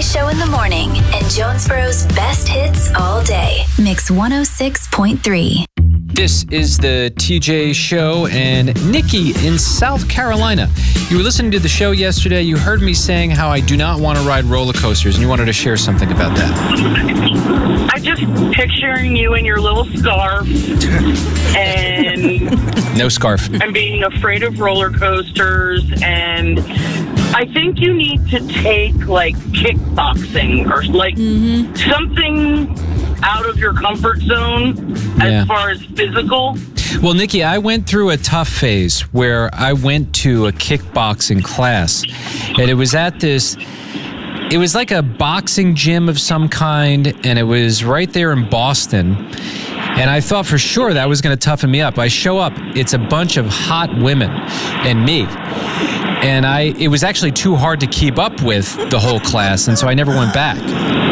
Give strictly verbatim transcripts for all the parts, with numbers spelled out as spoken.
J Show in the morning and Jonesboro's best hits all day. Mix one oh six point three. This is the T J Show, and Nikki in South Carolina. You were listening to the show yesterday. You heard me saying how I do not want to ride roller coasters, and you wanted to share something about that. I just picturing you in your little scarf and no scarf. and being afraid of roller coasters, and I think you need to take like kickboxing or like mm-hmm. something out of your comfort zone as yeah. far as physical. Well, Nikki, I went through a tough phase where I went to a kickboxing class, and it was at this, it was like a boxing gym of some kind, and it was right there in Boston. And I thought for sure that was going to toughen me up. I show up, it's a bunch of hot women and me. And I, it was actually too hard to keep up with the whole class, and so I never went back.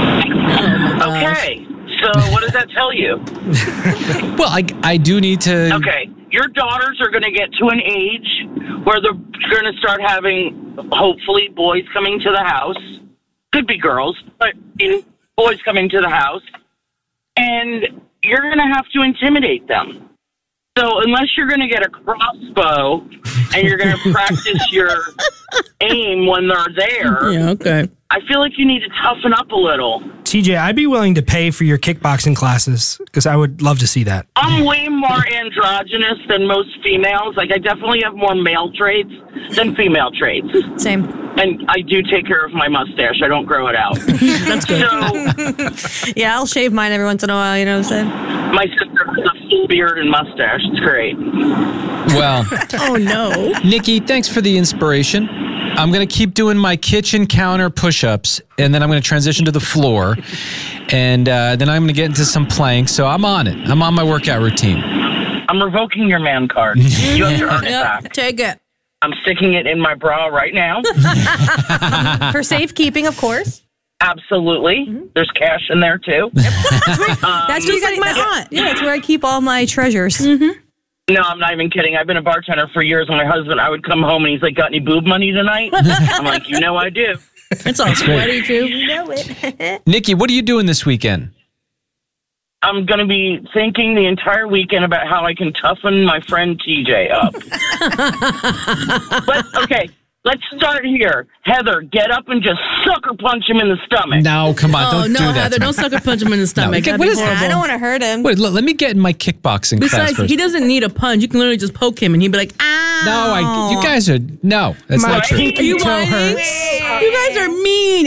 Okay. So what does that tell you? Well, I, I do need to... Okay. Your daughters are going to get to an age where they're going to start having, hopefully, boys coming to the house. Could be girls, but you know, boys coming to the house. And you're going to have to intimidate them. So unless you're going to get a crossbow and you're going to practice your aim when they're there, yeah, okay. I feel like you need to toughen up a little. T J, I'd be willing to pay for your kickboxing classes because I would love to see that. I'm way more androgynous than most females. Like, I definitely have more male traits than female traits. Same. And I do take care of my mustache. I don't grow it out. That's good. So, yeah, I'll shave mine every once in a while, you know what I'm saying? My sister has a full beard and mustache. It's great. Well. Oh, no. Nikki, thanks for the inspiration. I'm going to keep doing my kitchen counter push-ups, and then I'm going to transition to the floor, and uh, then I'm going to get into some planks. So I'm on it. I'm on my workout routine. I'm revoking your man card. You have to earn it Yep, back. take it. I'm sticking it in my bra right now. For safekeeping, of course. Absolutely. Mm-hmm. There's cash in there, too. Yep. That's where, um, that's where you got my aunt. Yeah, that's where I keep all my treasures. Mm-hmm. No, I'm not even kidding. I've been a bartender for years, and my husband, I would come home, and he's like, got any boob money tonight? I'm like, you know I do. It's all sweaty, too. You know it. Nikki, what are you doing this weekend? I'm going to be thinking the entire weekend about how I can toughen my friend T J up. But, okay, let's start here. Heather, get up and just sucker punch him in the stomach. No, come on, oh, don't no, do that. Heather, don't sucker punch him in the stomach. No, That'd what be is horrible. that? I don't want to hurt him. Wait, let, let me get in my kickboxing class Besides, first. he doesn't need a punch. You can literally just poke him, and he'd be like, ow. No, I, you guys are, no, that's My not true. Are you toe lying? hurts. You guys are mean.